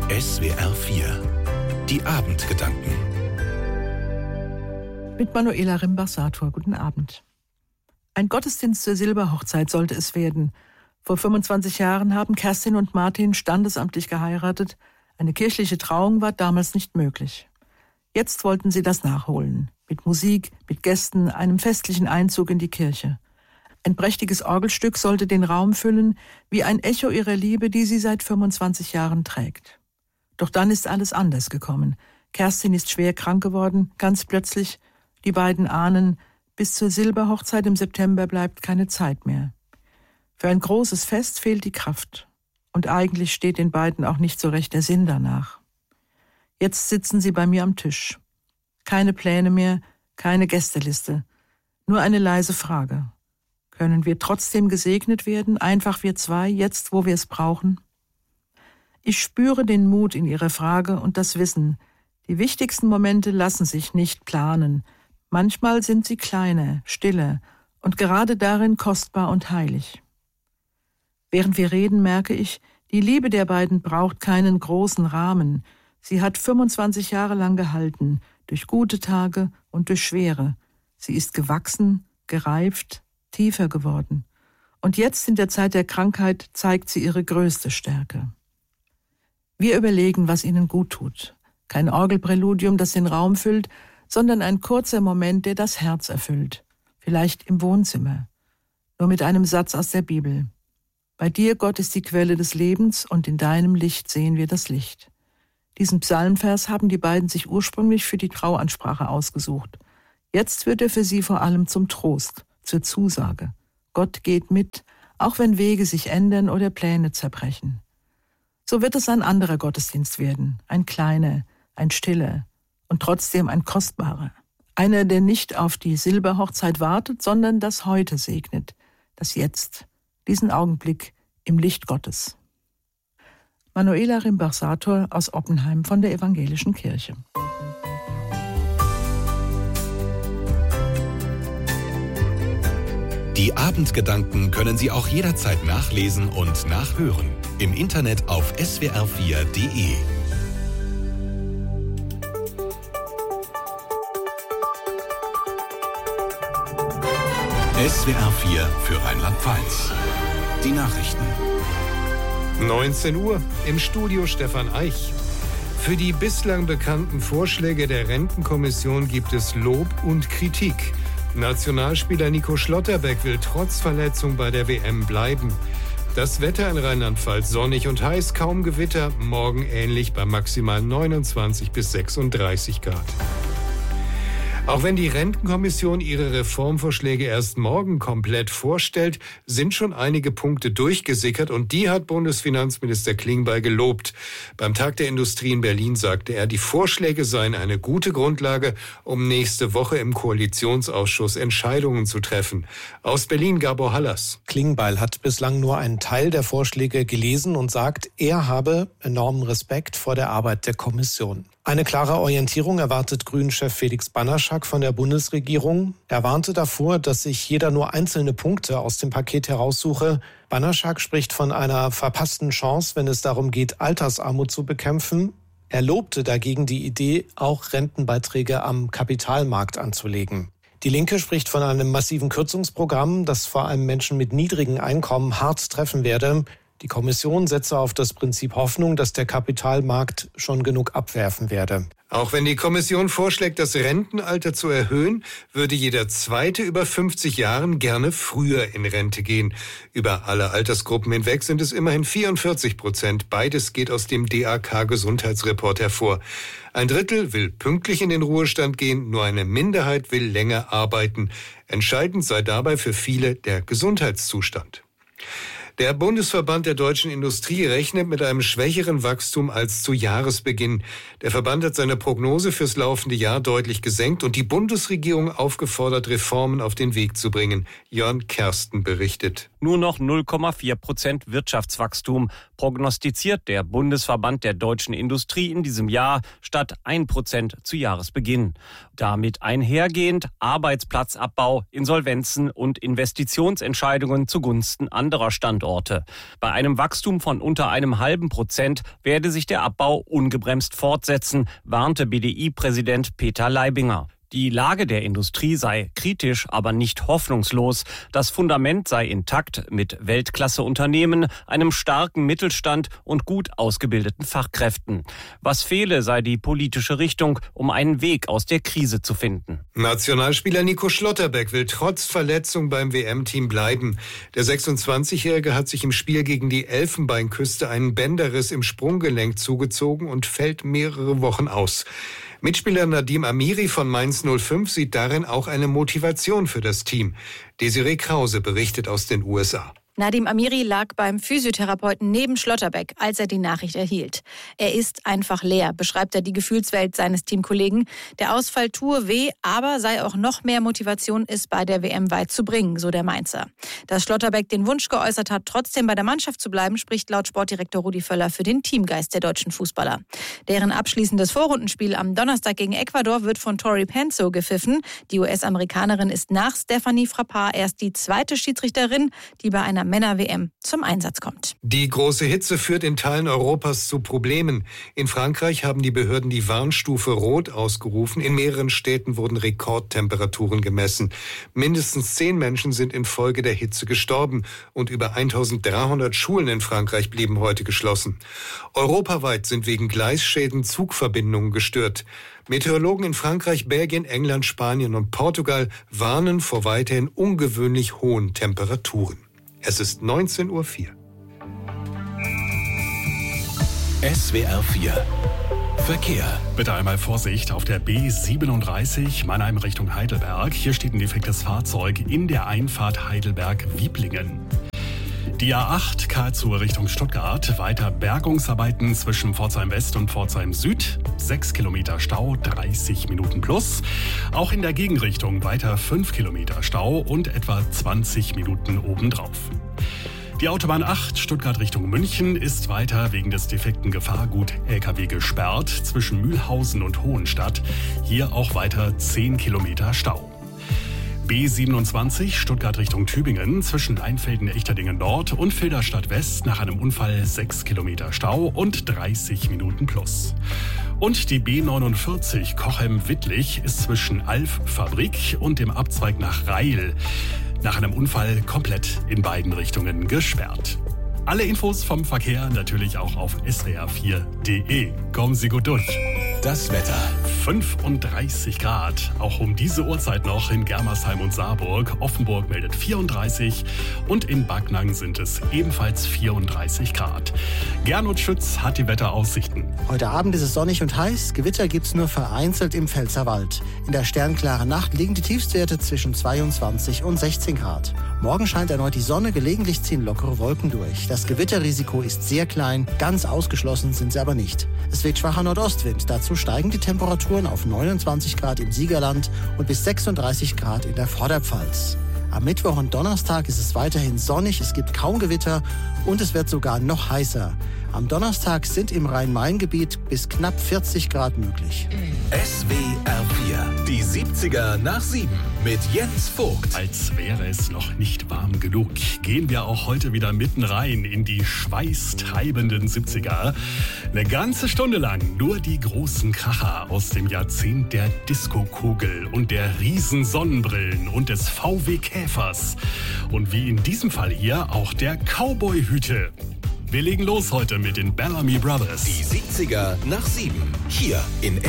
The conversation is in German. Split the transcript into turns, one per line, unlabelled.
SWR 4. Die Abendgedanken.
Mit Manuela Rimbach-Sator. Guten Abend. Ein Gottesdienst zur Silberhochzeit sollte es werden. Vor 25 Jahren haben Kerstin und Martin standesamtlich geheiratet. Eine kirchliche Trauung war damals nicht möglich. Jetzt wollten sie das nachholen. Mit Musik, mit Gästen, einem festlichen Einzug in die Kirche. Ein prächtiges Orgelstück sollte den Raum füllen, wie ein Echo ihrer Liebe, die sie seit 25 Jahren trägt. Doch dann ist alles anders gekommen. Kerstin ist schwer krank geworden, ganz plötzlich. Die beiden ahnen, bis zur Silberhochzeit im September bleibt keine Zeit mehr. Für ein großes Fest fehlt die Kraft. Und eigentlich steht den beiden auch nicht so recht der Sinn danach. Jetzt sitzen sie bei mir am Tisch. Keine Pläne mehr, keine Gästeliste. Nur eine leise Frage. Können wir trotzdem gesegnet werden, einfach wir zwei, jetzt wo wir es brauchen? Ich spüre den Mut in ihrer Frage und das Wissen. Die wichtigsten Momente lassen sich nicht planen. Manchmal sind sie kleiner, stiller und gerade darin kostbar und heilig. Während wir reden, merke ich, die Liebe der beiden braucht keinen großen Rahmen. Sie hat 25 Jahre lang gehalten, durch gute Tage und durch schwere. Sie ist gewachsen, gereift, tiefer geworden. Und jetzt in der Zeit der Krankheit zeigt sie ihre größte Stärke. Wir überlegen, was ihnen gut tut. Kein Orgelpräludium, das den Raum füllt, sondern ein kurzer Moment, der das Herz erfüllt. Vielleicht im Wohnzimmer. Nur mit einem Satz aus der Bibel. Bei dir, Gott, ist die Quelle des Lebens und in deinem Licht sehen wir das Licht. Diesen Psalmvers haben die beiden sich ursprünglich für die Trauansprache ausgesucht. Jetzt wird er für sie vor allem zum Trost, zur Zusage. Gott geht mit, auch wenn Wege sich ändern oder Pläne zerbrechen. So wird es ein anderer Gottesdienst werden, ein kleiner, ein stiller und trotzdem ein kostbarer. Einer, der nicht auf die Silberhochzeit wartet, sondern das Heute segnet, das Jetzt, diesen Augenblick im Licht Gottes. Manuela Rimbach-Sator aus Oppenheim von der Evangelischen Kirche.
Die Abendgedanken können Sie auch jederzeit nachlesen und nachhören. Im Internet auf swr4.de. SWR 4 für Rheinland-Pfalz. Die Nachrichten.
19 Uhr, im Studio Stefan Eich. Für die bislang bekannten Vorschläge der Rentenkommission gibt es Lob und Kritik. Nationalspieler Nico Schlotterbeck will trotz Verletzung bei der WM bleiben. Das Wetter in Rheinland-Pfalz sonnig und heiß, kaum Gewitter, morgen ähnlich bei maximal 29 bis 36 Grad. Auch wenn die Rentenkommission ihre Reformvorschläge erst morgen komplett vorstellt, sind schon einige Punkte durchgesickert und die hat Bundesfinanzminister Klingbeil gelobt. Beim Tag der Industrie in Berlin sagte er, die Vorschläge seien eine gute Grundlage, um nächste Woche im Koalitionsausschuss Entscheidungen zu treffen. Aus Berlin Gabor Hallas.
Klingbeil hat bislang nur einen Teil der Vorschläge gelesen und sagt, er habe enormen Respekt vor der Arbeit der Kommission. Eine klare Orientierung erwartet Grünen-Chef Felix Banaszak von der Bundesregierung. Er warnte davor, dass sich jeder nur einzelne Punkte aus dem Paket heraussuche. Banaszak spricht von einer verpassten Chance, wenn es darum geht, Altersarmut zu bekämpfen. Er lobte dagegen die Idee, auch Rentenbeiträge am Kapitalmarkt anzulegen. Die Linke spricht von einem massiven Kürzungsprogramm, das vor allem Menschen mit niedrigen Einkommen hart treffen werde. Die Kommission setze auf das Prinzip Hoffnung, dass der Kapitalmarkt schon genug abwerfen werde.
Auch wenn die Kommission vorschlägt, das Rentenalter zu erhöhen, würde jeder Zweite über 50 Jahren gerne früher in Rente gehen. Über alle Altersgruppen hinweg sind es immerhin 44%. Beides geht aus dem DAK-Gesundheitsreport hervor. Ein Drittel will pünktlich in den Ruhestand gehen, nur eine Minderheit will länger arbeiten. Entscheidend sei dabei für viele der Gesundheitszustand. Der Bundesverband der deutschen Industrie rechnet mit einem schwächeren Wachstum als zu Jahresbeginn. Der Verband hat seine Prognose fürs laufende Jahr deutlich gesenkt und die Bundesregierung aufgefordert, Reformen auf den Weg zu bringen. Jörn Kersten berichtet.
Nur noch 0,4% Wirtschaftswachstum prognostiziert der Bundesverband der deutschen Industrie in diesem Jahr statt 1% zu Jahresbeginn. Damit einhergehend Arbeitsplatzabbau, Insolvenzen und Investitionsentscheidungen zugunsten anderer Standorte Standorte. Bei einem Wachstum von unter 0,5% werde sich der Abbau ungebremst fortsetzen, warnte BDI-Präsident Peter Leibinger. Die Lage der Industrie sei kritisch, aber nicht hoffnungslos. Das Fundament sei intakt mit Weltklasse-Unternehmen, einem starken Mittelstand und gut ausgebildeten Fachkräften. Was fehle, sei die politische Richtung, um einen Weg aus der Krise zu finden.
Nationalspieler Nico Schlotterbeck will trotz Verletzung beim WM-Team bleiben. Der 26-Jährige hat sich im Spiel gegen die Elfenbeinküste einen Bänderriss im Sprunggelenk zugezogen und fällt mehrere Wochen aus. Mitspieler Nadim Amiri von Mainz 05 sieht darin auch eine Motivation für das Team. Desiree Krause berichtet aus den USA.
Nadim Amiri lag beim Physiotherapeuten neben Schlotterbeck, als er die Nachricht erhielt. Er ist einfach leer, beschreibt er die Gefühlswelt seines Teamkollegen. Der Ausfall tue weh, aber sei auch noch mehr Motivation, es bei der WM weit zu bringen, so der Mainzer. Dass Schlotterbeck den Wunsch geäußert hat, trotzdem bei der Mannschaft zu bleiben, spricht laut Sportdirektor Rudi Völler für den Teamgeist der deutschen Fußballer. Deren abschließendes Vorrundenspiel am Donnerstag gegen Ecuador wird von Tori Penso gepfiffen. Die US-Amerikanerin ist nach Stephanie Frappart erst die zweite Schiedsrichterin, die bei einer Männer-WM zum Einsatz kommt.
Die große Hitze führt in Teilen Europas zu Problemen. In Frankreich haben die Behörden die Warnstufe Rot ausgerufen. In mehreren Städten wurden Rekordtemperaturen gemessen. Mindestens 10 Menschen sind infolge der Hitze gestorben und über 1300 Schulen in Frankreich blieben heute geschlossen. Europaweit sind wegen Gleisschäden Zugverbindungen gestört. Meteorologen in Frankreich, Belgien, England, Spanien und Portugal warnen vor weiterhin ungewöhnlich hohen Temperaturen. Es ist 19:04 Uhr.
SWR 4 Verkehr.
Bitte einmal Vorsicht auf der B37 Mannheim Richtung Heidelberg. Hier steht ein defektes Fahrzeug in der Einfahrt Heidelberg-Wieblingen. Die A8 Karlsruhe Richtung Stuttgart. Weiter Bergungsarbeiten zwischen Pforzheim West und Pforzheim Süd. 6 Kilometer Stau, 30 Minuten plus. Auch in der Gegenrichtung weiter 5 Kilometer Stau und etwa 20 Minuten obendrauf. Die Autobahn 8 Stuttgart Richtung München ist weiter wegen des defekten Gefahrgut LKW gesperrt zwischen Mühlhausen und Hohenstadt. Hier auch weiter 10 Kilometer Stau. B27 Stuttgart Richtung Tübingen zwischen Leinfelden-Echterdingen Nord und Filderstadt West nach einem Unfall 6 Kilometer Stau und 30 Minuten plus. Und die B49 Kochem-Wittlich ist zwischen Alf-Fabrik und dem Abzweig nach Reil nach einem Unfall komplett in beiden Richtungen gesperrt. Alle Infos vom Verkehr natürlich auch auf swr4.de. Kommen Sie gut durch.
Das Wetter.
35 Grad, auch um diese Uhrzeit noch in Germersheim und Saarburg. Offenburg meldet 34 und in Backnang sind es ebenfalls 34 Grad. Gernot Schütz hat die Wetteraussichten.
Heute Abend ist es sonnig und heiß. Gewitter gibt es nur vereinzelt im Pfälzerwald. In der sternklaren Nacht liegen die Tiefstwerte zwischen 22 und 16 Grad. Morgen scheint erneut die Sonne, gelegentlich ziehen lockere Wolken durch. Das Gewitterrisiko ist sehr klein, ganz ausgeschlossen sind sie aber nicht. Es weht schwacher Nordostwind, dazu steigen die Temperaturen auf 29 Grad im Siegerland und bis 36 Grad in der Vorderpfalz. Am Mittwoch und Donnerstag ist es weiterhin sonnig, es gibt kaum Gewitter und es wird sogar noch heißer. Am Donnerstag sind im Rhein-Main-Gebiet bis knapp 40 Grad möglich.
SWR 4, die 70er nach 7 mit Jens Vogt.
Als wäre es noch nicht warm genug, gehen wir auch heute wieder mitten rein in die schweißtreibenden 70er. Eine ganze Stunde lang nur die großen Kracher aus dem Jahrzehnt der Disco-Kugel und der Riesensonnenbrillen und des VW-Käfers. Und wie in diesem Fall hier auch der Cowboy-Hüte. Wir legen los heute mit den Bellamy Brothers.
Die 70er nach 7, hier in